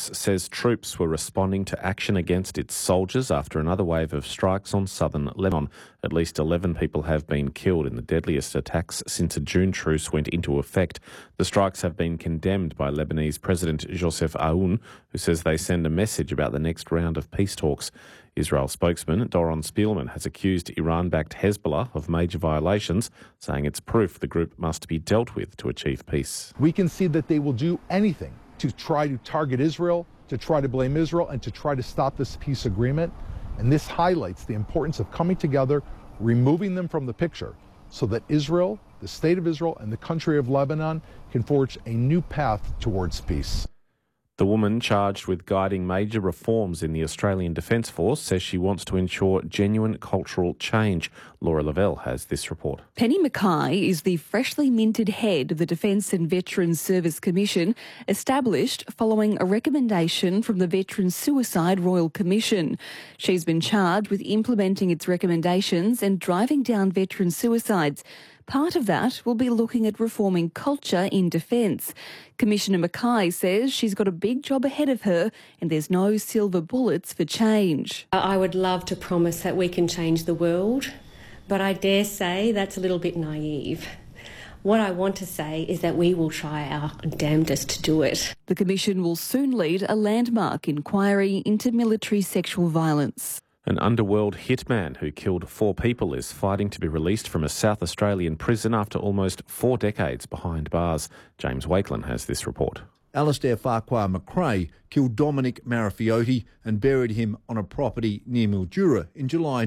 Hamas says troops were responding to action against its soldiers after another wave of strikes on southern Lebanon. At least 11 people have been killed in the deadliest attacks since a June truce went into effect. The strikes have been condemned by Lebanese President Joseph Aoun, who says they send a message about the next round of peace talks. Israel spokesman Doron Spielman has accused Iran-backed Hezbollah of major violations, saying it's proof the group must be dealt with to achieve peace. We can see that they will do anything to try to target Israel, to try to blame Israel, and to try to stop this peace agreement. And this highlights the importance of coming together, removing them from the picture, so that Israel, the state of Israel, and the country of Lebanon can forge a new path towards peace. The woman charged with guiding major reforms in the Australian Defence Force says she wants to ensure genuine cultural change. Laura Lavelle has this report. Penny Mackay is the freshly minted head of the Defence and Veterans Service Commission, established following a recommendation from the Veterans Suicide Royal Commission. She's been charged with implementing its recommendations and driving down veteran suicides. Part of that will be looking at reforming culture in defence. Commissioner Mackay says she's got a big job ahead of her and there's no silver bullets for change. I would love to promise that we can change the world, but I dare say that's a little bit naive. What I want to say is that we will try our damnedest to do it. The Commission will soon lead a landmark inquiry into military sexual violence. An underworld hitman who killed 4 people is fighting to be released from a South Australian prison after almost 4 decades behind bars. James Wakelin has this report. Alastair Farquhar McRae killed Dominic Marafiotti and buried him on a property near Mildura in July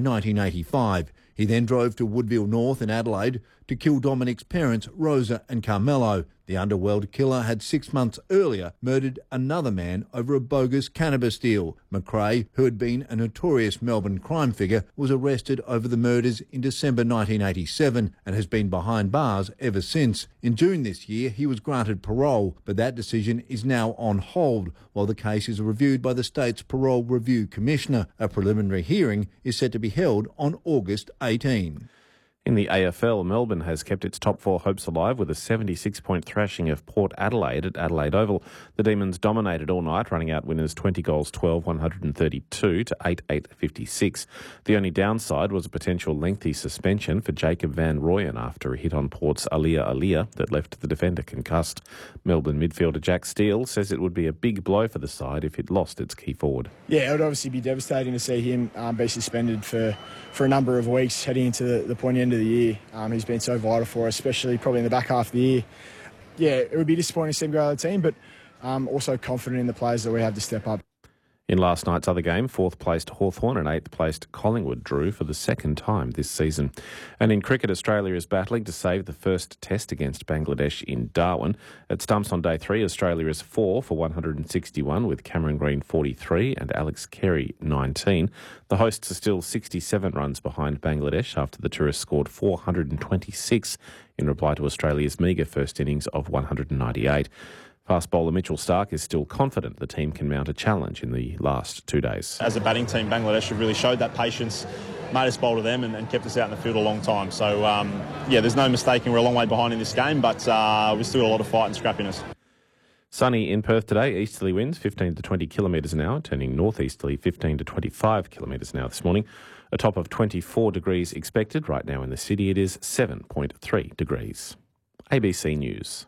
1985. He then drove to Woodville North in Adelaide to kill Dominic's parents, Rosa and Carmelo. The underworld killer had 6 months earlier murdered another man over a bogus cannabis deal. McRae, who had been a notorious Melbourne crime figure, was arrested over the murders in December 1987 and has been behind bars ever since. In June this year, he was granted parole, but that decision is now on hold while the case is reviewed by the state's Parole Review Commissioner. A preliminary hearing is set to be held on August 18. In the AFL, Melbourne has kept its top 4 hopes alive with a 76-point thrashing of Port Adelaide at Adelaide Oval. The Demons dominated all night, running out winners 20 goals 12, 132 to 8-8, 56. The only downside was a potential lengthy suspension for Jacob Van Rooyen after a hit on Port's Alia that left the defender concussed. Melbourne midfielder Jack Steele says it would be a big blow for the side if it lost its key forward. Yeah, it would obviously be devastating to see him be suspended for a number of weeks heading into the pointy end of the year. He's been so vital for us, especially probably in the back half of the year. Yeah, it would be disappointing to see him go out of the team, but also confident in the players that we have to step up. In last night's other game, 4th-placed Hawthorn and 8th-placed Collingwood drew for the second time this season. And in cricket, Australia is battling to save the first test against Bangladesh in Darwin. At stumps on day 3, Australia is 4 for 161 with Cameron Green 43 and Alex Carey 19. The hosts are still 67 runs behind Bangladesh after the tourists scored 426 in reply to Australia's meagre first innings of 198. Fast bowler Mitchell Starc is still confident the team can mount a challenge in the last 2 days. As a batting team, Bangladesh have really showed that patience, made us bowl to them and kept us out in the field a long time. So, there's no mistaking we're a long way behind in this game, but we've still got a lot of fight and scrappiness. Sunny in Perth today, easterly winds 15 to 20 kilometres an hour, turning northeasterly 15 to 25 kilometres an hour this morning. A top of 24 degrees expected. Right now in the city it is 7.3 degrees. ABC News.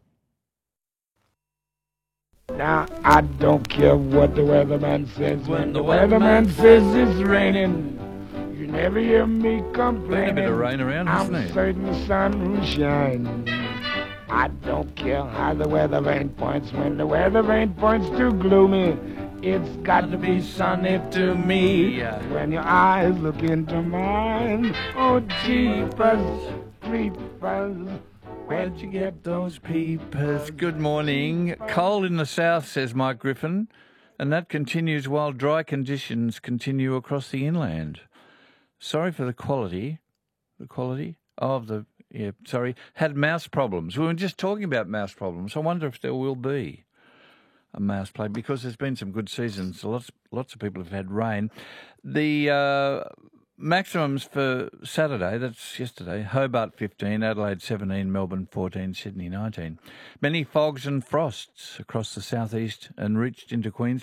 Now, I don't care what the weatherman says. When the weatherman says it's raining, you never hear me complaining. Been a bit of rain around, hasn't it? I'm certain the sun will shine. I don't care how the weather vane points. When the weather vane points too gloomy, it's got to be sunny to me. When your eyes look into mine, oh, jeepers, creepers. Where'd you get those peepers? Good morning. Cold in the south, says Mike Griffin, and that continues while dry conditions continue across the inland. Sorry for the quality. The quality of the... had mouse problems. We were just talking about mouse problems. I wonder if there will be a mouse plague because there's been some good seasons. Lots of people have had rain. The... maximums for Saturday, that's yesterday, Hobart 15, Adelaide 17, Melbourne 14, Sydney 19. Many fogs and frosts across the southeast and reached into Queensland.